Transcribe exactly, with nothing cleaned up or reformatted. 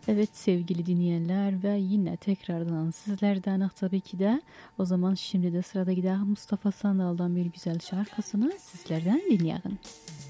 Evet sevgili dinleyenler ve yine tekrardan sizlerden tabii ki de o zaman şimdi de sırada gidelim Mustafa Sandal'dan bir güzel şarkısını sizlerden dinleyelim.